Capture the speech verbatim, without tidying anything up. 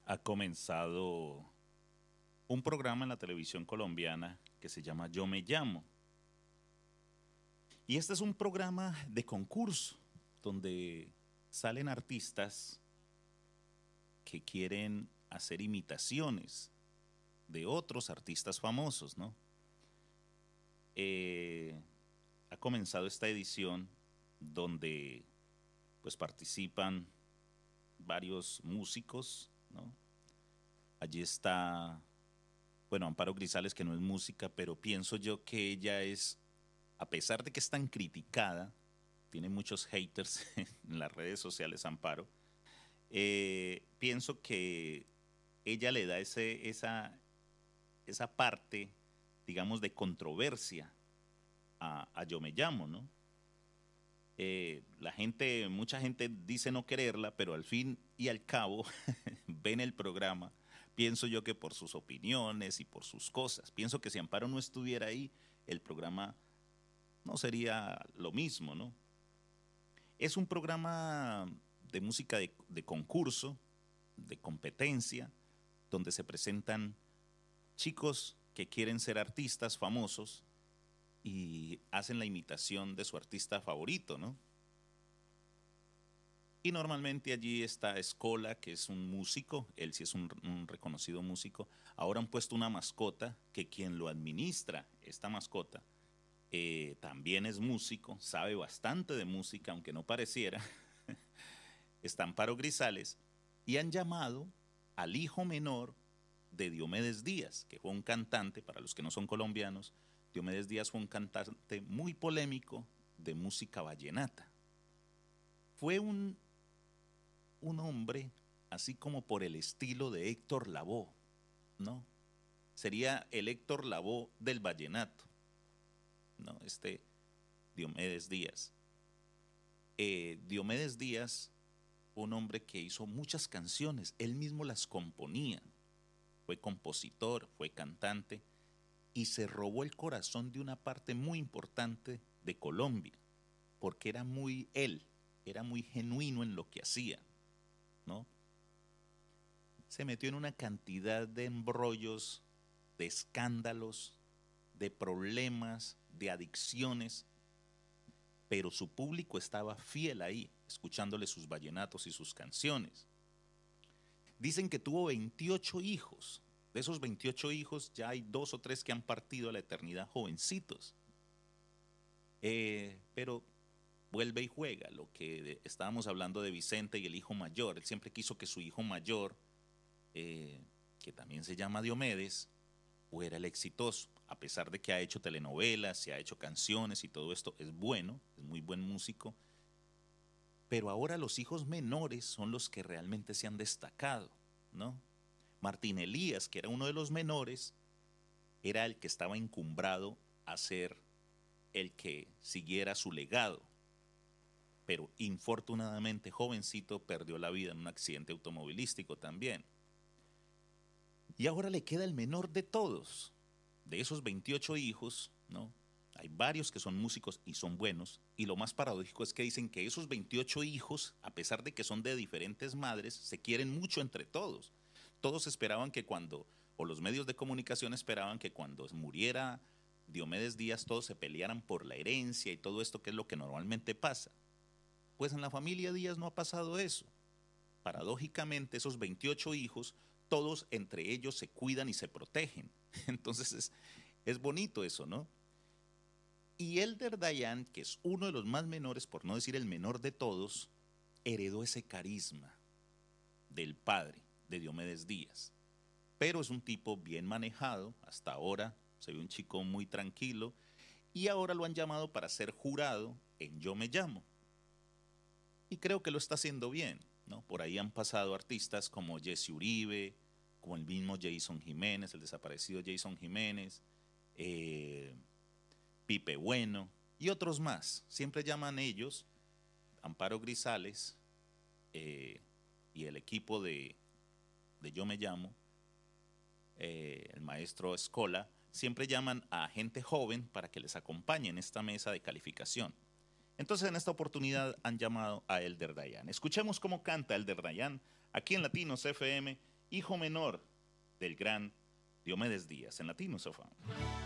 ha comenzado un programa en la televisión colombiana que se llama Yo Me Llamo. Y este es un programa de concurso donde salen artistas que quieren hacer imitaciones de otros artistas famosos, ¿no? Eh, ha comenzado esta edición donde pues participan varios músicos, ¿no? Allí está, bueno, Amparo Grisales, que no es música, pero pienso yo que ella es, a pesar de que es tan criticada, tiene muchos haters en las redes sociales, Amparo, eh, pienso que ella le da ese, esa, esa parte, digamos, de controversia a, a Yo Me Llamo, ¿no? Eh, la gente, mucha gente dice no quererla, pero al fin y al cabo ven el programa. Pienso yo que por sus opiniones y por sus cosas. Pienso que si Amparo no estuviera ahí, el programa no sería lo mismo, ¿no? Es un programa de música de, de concurso, de competencia, donde se presentan chicos que quieren ser artistas famosos y hacen la imitación de su artista favorito, ¿no? Y normalmente allí está Escola, que es un músico, él sí es un, un reconocido músico. Ahora han puesto una mascota que quien lo administra, esta mascota, eh, también es músico, sabe bastante de música, aunque no pareciera. Está Amparo Grisales y han llamado al hijo menor de Diomedes Díaz, que fue un cantante, para los que no son colombianos, Diomedes Díaz fue un cantante muy polémico de música vallenata. Fue un, un hombre así como por el estilo de Héctor Lavoe, ¿no? Sería el Héctor Lavoe del vallenato, ¿no? Este Diomedes Díaz. Eh, Diomedes Díaz, un hombre que hizo muchas canciones, él mismo las componía, fue compositor, fue cantante y se robó el corazón de una parte muy importante de Colombia, porque era muy él, era muy genuino en lo que hacía, ¿no? Se metió en una cantidad de embrollos, de escándalos, de problemas, de adicciones, pero su público estaba fiel ahí, escuchándole sus vallenatos y sus canciones. Dicen que tuvo veintiocho hijos. De esos veintiocho hijos ya hay dos o tres que han partido a la eternidad jovencitos. Eh, pero vuelve y juega. Lo que de, estábamos hablando de Vicente y el hijo mayor. Él siempre quiso que su hijo mayor, eh, que también se llama Diomedes, fuera el exitoso. A pesar de que ha hecho telenovelas, se ha hecho canciones y todo esto, es bueno, es muy buen músico. Pero ahora los hijos menores son los que realmente se han destacado, ¿no? Martín Elías, que era uno de los menores, era el que estaba encumbrado a ser el que siguiera su legado. Pero infortunadamente, jovencito, perdió la vida en un accidente automovilístico también. Y ahora le queda el menor de todos. De esos veintiocho hijos, ¿no? Hay varios que son músicos y son buenos. Y lo más paradójico es que dicen que esos veintiocho hijos, a pesar de que son de diferentes madres, se quieren mucho entre todos. Todos esperaban que cuando, o los medios de comunicación esperaban que cuando muriera Diomedes Díaz, todos se pelearan por la herencia y todo esto, que es lo que normalmente pasa. Pues en la familia Díaz no ha pasado eso. Paradójicamente, esos veintiocho hijos, todos entre ellos se cuidan y se protegen. Entonces es, es bonito eso, ¿no? Y Elder Dayan, que es uno de los más menores, por no decir el menor de todos, heredó ese carisma del padre de Diomedes Díaz. Pero es un tipo bien manejado, hasta ahora se ve un chico muy tranquilo, y ahora lo han llamado para ser jurado en Yo Me Llamo. Y creo que lo está haciendo bien, ¿no? Por ahí han pasado artistas como Jesse Uribe, como el mismo Jason Jiménez, el desaparecido Jason Jiménez, eh, Pipe Bueno y otros más. Siempre llaman ellos, Amparo Grisales eh, y el equipo de, de Yo Me Llamo, eh, el maestro Escola, siempre llaman a gente joven para que les acompañe en esta mesa de calificación. Entonces en esta oportunidad han llamado a Elder Dayan. Escuchemos cómo canta Elder Dayan aquí en Latinos F M hijo menor del gran Diomedes Díaz en Latino Sofá.